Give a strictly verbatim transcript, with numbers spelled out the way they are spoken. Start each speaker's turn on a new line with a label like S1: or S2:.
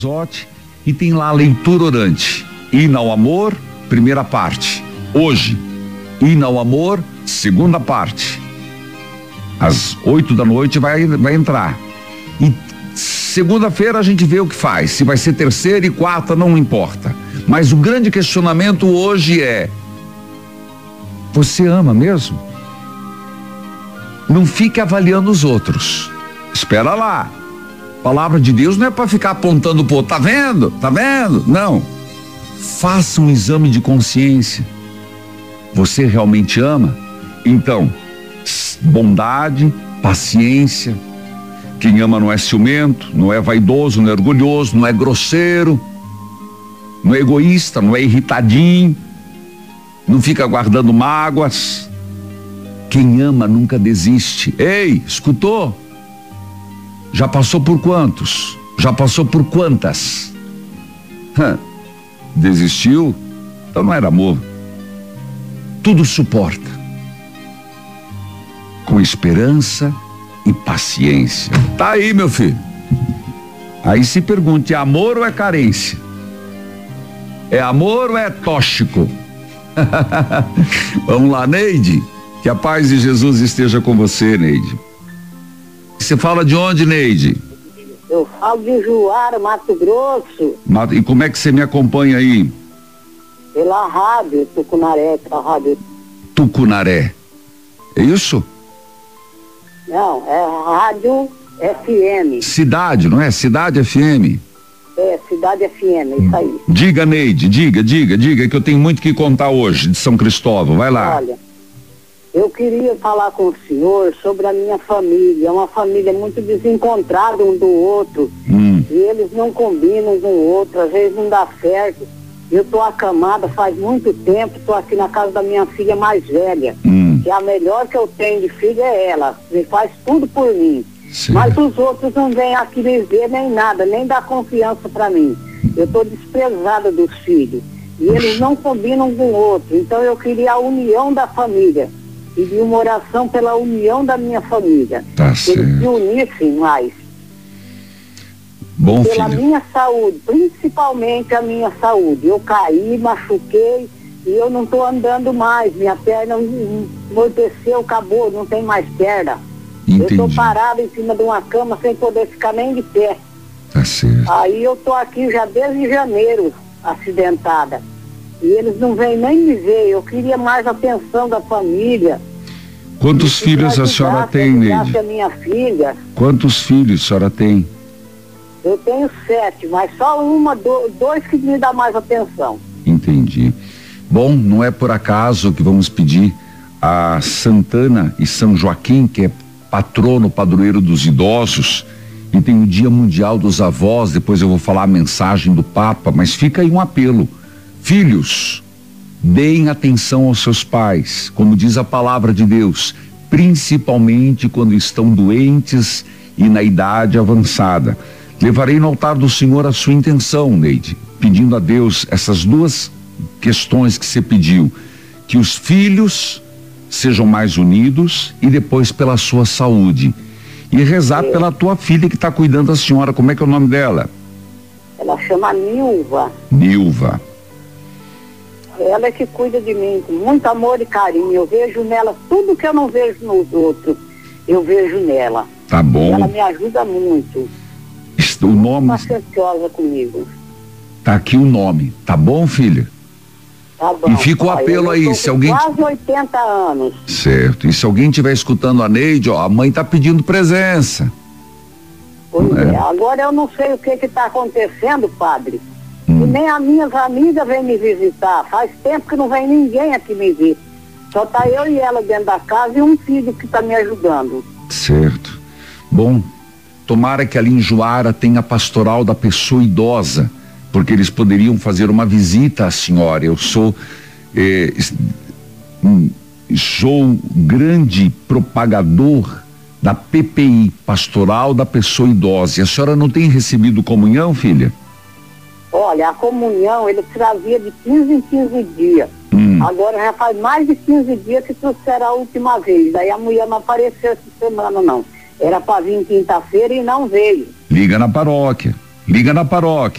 S1: Zote, e tem lá a leitura orante. Hino ao amor, primeira parte. Hoje, hino ao amor, segunda parte. Às oito da noite vai, vai entrar. E segunda-feira a gente vê o que faz. Se vai ser terceira e quarta, não importa. Mas o grande questionamento hoje é: você ama mesmo? Não fique avaliando os outros. Espera lá. A palavra de Deus não é para ficar apontando pro outro. Tá vendo? Tá vendo? Não. Faça um exame de consciência. Você realmente ama? Então, bondade, paciência. Quem ama não é ciumento, não é vaidoso, não é orgulhoso, não é grosseiro, não é egoísta, não é irritadinho, não fica guardando mágoas. Quem ama nunca desiste. Ei, escutou? Já passou por quantos? Já passou por quantas? Hã, desistiu? Então não era amor. Tudo suporta. Com esperança e paciência. Tá aí, meu filho. Aí se pergunte: é amor ou é carência? É amor ou é tóxico? Vamos lá, Neide. Que a paz de Jesus esteja com você, Neide. Você fala de onde, Neide?
S2: Eu falo de Juara, Mato Grosso.
S1: E como é que você me acompanha aí?
S2: Pela rádio Tucunaré, pela rádio.
S1: Tucunaré. É isso?
S2: Não, é rádio F M.
S1: Cidade, não é? Cidade F M.
S2: É, Cidade F M, é isso aí.
S1: Diga, Neide, diga, diga, diga, que eu tenho muito que contar hoje de São Cristóvão. Vai lá.
S2: Olha, eu queria falar com o senhor sobre a minha família. É uma família muito desencontrada um do outro.
S1: Hum.
S2: E eles não combinam um com o outro, às vezes não dá certo. Eu tô acamada faz muito tempo, tô aqui na casa da minha filha mais velha.
S1: Hum.
S2: Que a melhor que eu tenho de filha é ela. Me faz tudo por mim.
S1: Sim.
S2: Mas os outros não vêm aqui me ver nem nada, nem dá confiança para mim. Eu tô desprezada dos filhos. E eles não combinam um com o outro. Então eu queria a união da família. E de uma oração pela união da minha família.
S1: Tá
S2: que eles se
S1: certo.
S2: unissem mais.
S1: Bom,
S2: Pela
S1: filho.
S2: minha saúde, principalmente a minha saúde. Eu caí, machuquei e eu não estou andando mais. Minha perna amorteceu, acabou, não tem mais perna.
S1: Entendi.
S2: Eu estou parada em cima de uma cama sem poder ficar nem de pé.
S1: Tá certo.
S2: Aí eu estou aqui já desde janeiro, acidentada. E eles não vêm nem me ver. Eu queria mais atenção da família.
S1: Quantos
S2: E
S1: filhos
S2: que
S1: a senhora
S2: ajudasse,
S1: tem,
S2: ajudasse
S1: Neide?
S2: a minha filha.
S1: Quantos filhos a senhora tem?
S2: Eu tenho sete, mas só uma, do, dois que me dá mais atenção.
S1: Entendi. Bom, não é por acaso que vamos pedir a Santana e São Joaquim, que é patrono, padroeiro dos idosos, e tem o Dia Mundial dos Avós. Depois eu vou falar a mensagem do Papa, mas fica aí um apelo. Filhos, deem atenção aos seus pais, como diz a palavra de Deus, principalmente quando estão doentes e na idade avançada. Levarei no altar do Senhor a sua intenção, Neide, pedindo a Deus essas duas questões que você pediu, que os filhos sejam mais unidos e depois pela sua saúde. E rezar
S2: É.
S1: pela tua filha que está cuidando da senhora. Como é que é o nome dela?
S2: Ela chama Nilva.
S1: Nilva.
S2: Ela é que cuida de mim com muito amor e carinho. Eu vejo nela tudo que eu não vejo nos outros. Eu vejo nela.
S1: Tá bom.
S2: Ela me ajuda muito.
S1: O nome,
S2: Pacienciosa comigo.
S1: tá aqui o nome, tá bom, filha?
S2: Tá bom.
S1: E fica o
S2: pai.
S1: apelo
S2: Eu
S1: aí,
S2: tô
S1: se
S2: com
S1: alguém-
S2: quase oitenta anos.
S1: Certo. E se alguém estiver escutando a Neide, ó, a mãe tá pedindo presença.
S2: Pois
S1: É.
S2: é. Agora eu não sei o que que tá acontecendo, padre.
S1: Hum.
S2: E nem as minhas amigas vêm me visitar. Faz tempo que não vem ninguém aqui me ver. Só tá eu e ela dentro da casa e um filho que tá me ajudando.
S1: Certo. Bom, tomara que ali em Juara tenha a pastoral da pessoa idosa, porque eles poderiam fazer uma visita à senhora. Eu sou eh, hum, sou grande propagador da P P I, Pastoral da Pessoa Idosa. E a senhora não tem recebido comunhão, filha?
S2: Olha, a comunhão ele trazia de quinze em quinze dias.
S1: Hum.
S2: Agora já faz mais de quinze dias que trouxeram a última vez. Daí a mulher não apareceu essa semana, não. Era para vir quinta-feira e não veio.
S1: Liga na paróquia. Liga na paróquia.